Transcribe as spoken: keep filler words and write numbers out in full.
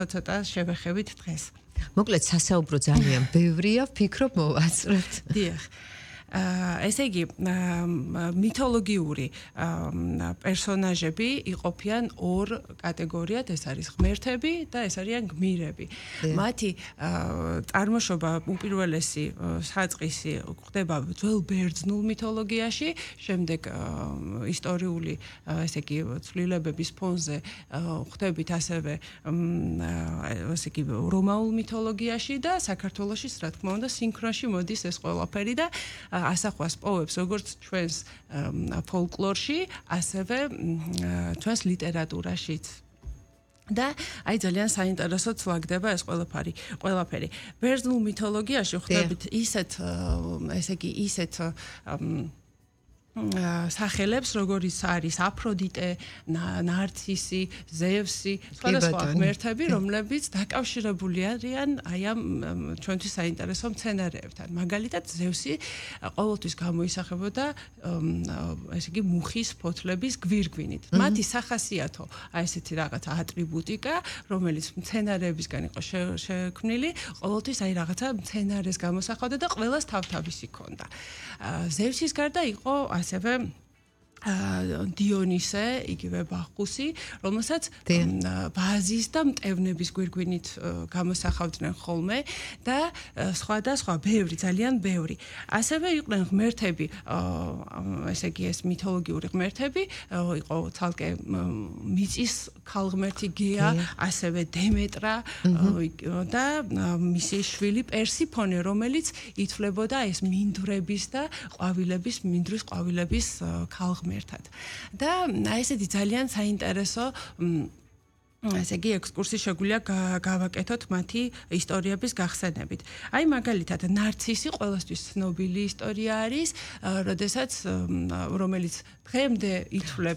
ცოტა შევეხებით დღეს. მოკლედ სასაუბრო ძალიან ბევრია, ვფიქრობ მოვაწრებთ. დიახ. ესე იგი მითოლოგიური პერსონაჟები იყოფიან ორ კატეგორიად, ეს არის ღმერთები და ეს არიან გმირები. მათი წარმოშობა უპირველესი საწყისი ხდება ძველ ბერძნულ მითოლოგიაში, შემდეგ ისტორიული ესე იგი ცვლილებების ფონზე ხდებით ასევე ესე იგი რომაულ მითოლოგიაში და საქართველოშიც რა თქმა უნდა სინქრონში მოდის ეს ყველაფერი და ასახვას პოვებს როგორც ჩვენს ფოლკლორში, ასევე ჩვენს ლიტერატურაშიც. და აი ძალიან საინტერესოდ ლაგდება ეს ყველაფერი. ყველაფერი. ბერძნულ მითოლოგიაში ხდებით ისეთ, ესე იგი, ისეთ სახელებს, როგორიც არის აფროდიტე, ნარცისი, ზევსი, სხვადასხვა ღმერთები, რომლებიც დაკავშირებული არიან აი ამ ჩვენთვის საინტერესო მცენარეებთან. მაგალითად, ზევსი ყოველთვის გამოისახებოდა ესე იგი მუხის ფოთლების გვირგვინით. მათი სახასიათო აი ესეთი რაღაცა ატრიბუტიკა, რომელიც მცენარეებისგან იყო შექმნილი, ყოველთვის აი რაღაცა მცენარეს გამოსახავდა და ყველას თავთავისი ჰქონდა. ზევსის გარდა იყო ასევე დიონისე, იგივე ბახუსი, რომელსაც ვაზის და მტევნების გვირგვინით გამოსახავდნენ ხოლმე და სხვა და სხვა ბევრი, ძალიან ბევრი. ასევე იყვნენ ღმერთები, ესე იგი ეს მითოლოგიური ღმერთები, იყო ცალკე მიწის ქალღმერთი გეა, ასევე დემეტრა და მისი შვილი პერსიფონე, რომელიც ითვლებოდა ეს მინდვრების და ყვავილების, მინდვრის ყვავილების ქალღმერთი ერთად. და აი ესეთი ძალიან საინტერესო ესე იგი ექსკურსი შეგვიძლია გავაკეთოთ მათი ისტორიების გახსენებით. აი მაგალითად ნარცისი ყველასთვის ცნობილი ისტორია არის, როდესაც რომელიც დღემდე ითვლება